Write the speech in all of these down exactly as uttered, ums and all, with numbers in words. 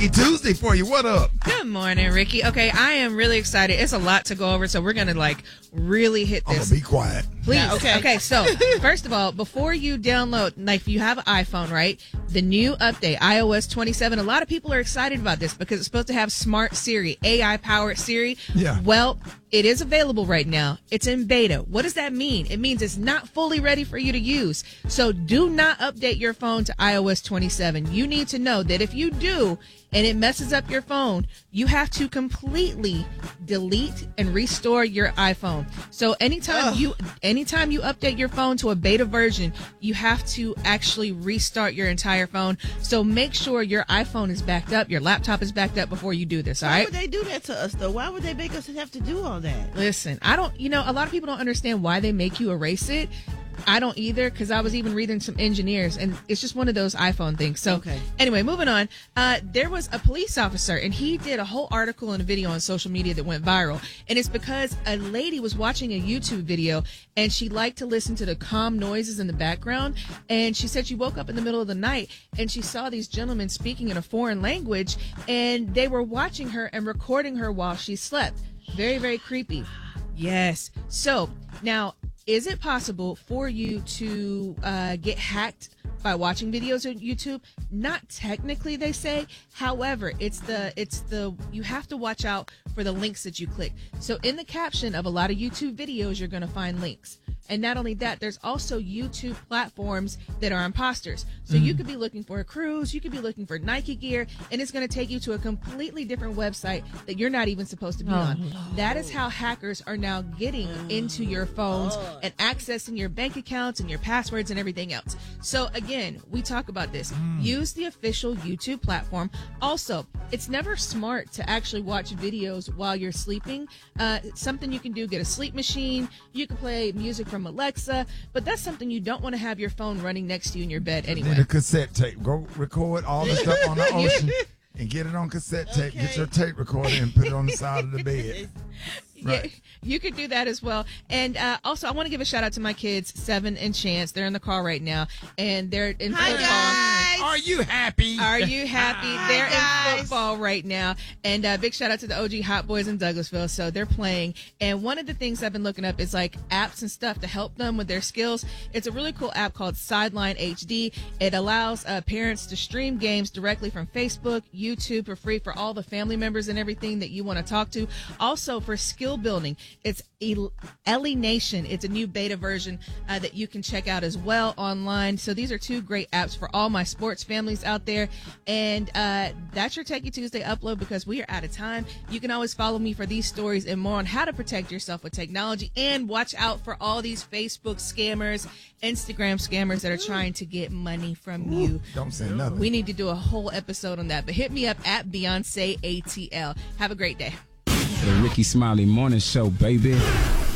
Tuesday for you. What up? Good morning, Ricky. Okay, I am really excited. It's a lot to go over, so we're going to like really hit this. I'm going to be quiet. Please. Yeah, okay. Okay, so first of all, before you download, like if you have an iPhone, right, the new update, i O S twenty-seven, a lot of people are excited about this because it's supposed to have smart Siri, A I-powered Siri. Yeah. Well, it is available right now. It's in beta. What does that mean? It means it's not fully ready for you to use. So do not update your phone to i O S twenty-seven. You need to know that if you do and it messes up your phone, you have to completely delete and restore your iPhone. So anytime Ugh. you anytime you update your phone to a beta version, you have to actually restart your entire phone. So make sure your iPhone is backed up, your laptop is backed up before you do this, all Why right? would they do that to us, though? Why would they make us have to do all that? Listen, I don't, you know, a lot of people don't understand why they make you erase it. I don't either, because I was even reading some engineers, and it's just one of those iPhone things. So Okay. anyway, moving on. Uh, there was a police officer, and he did a whole article and a video on social media that went viral. And it's because a lady was watching a YouTube video, and she liked to listen to the calm noises in the background. And she said she woke up in the middle of the night, and she saw these gentlemen speaking in a foreign language, and they were watching her and recording her while she slept. Very, very creepy. Yes. So now, is it possible for you to uh, get hacked by watching videos on YouTube? Not technically, they say. However, it's the it's the you have to watch out for the links that you click. So in the caption of a lot of YouTube videos, you're going to find links. And not only that, there's also YouTube platforms that are imposters. So you could be looking for a cruise, you could be looking for Nike gear, and it's going to take you to a completely different website that you're not even supposed to be on. That is how hackers are now getting into your phones and accessing your bank accounts and your passwords and everything else. So again, we talk about this. Use the official YouTube platform. Also, it's never smart to actually watch videos while you're sleeping. Uh, something you can do, get a sleep machine. You can play music from Alexa, but that's something you don't want to have your phone running next to you in your bed Need anyway. a cassette tape. Go record all the stuff on the ocean and get it on cassette tape. Get Okay. your tape recorder and put it on the side of the bed. Right. Yeah, you could do that as well. And uh, also, I want to give a shout out to my kids, Seven and Chance. They're in the car right now, and they're in Hi, football. guys. Are you happy? Are you happy? Hi, They're guys. in football right now. And uh, big shout out to the O G Hot Boys in Douglasville. So they're playing. And one of the things I've been looking up is like apps and stuff to help them with their skills. It's a really cool app called Sideline H D. It allows uh, parents to stream games directly from Facebook, YouTube for free for all the family members and everything that you want to talk to. Also for skill building, it's El- Ellie Nation. It's a new beta version uh, that you can check out as well online. So these are two great apps for all my sports families out there. And uh, that's your Techie Tuesday upload because we are out of time. You can always follow me for these stories and more on how to protect yourself with technology, and watch out for all these Facebook scammers, Instagram scammers that are trying to get money from you. Don't say nothing. We need to do a whole episode on that. But hit me up at Beyonce A T L. Have a great day. The Ricky Smiley Morning Show, baby. There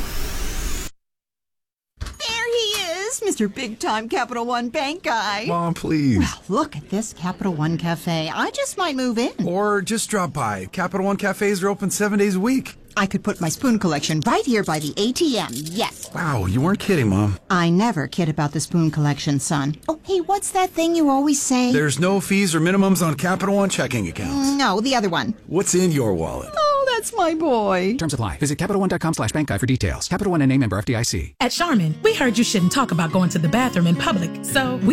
he is, Mister Big Time Capital One Bank guy. Mom, please. Look at this Capital One Cafe. I just might move in. Or just drop by. Capital One cafes are open seven days a week. I could put my spoon collection right here by the A T M. Yes. Wow, you weren't kidding, Mom. I never kid about the spoon collection, son. Oh, hey, what's that thing you always say? There's no fees or minimums on Capital One checking accounts. No, the other one. What's in your wallet? Oh, that's my boy. Terms apply. Visit CapitalOne.com slash bank guide for details. Capital One and name member F D I C. At Charmin, we heard you shouldn't talk about going to the bathroom in public, so we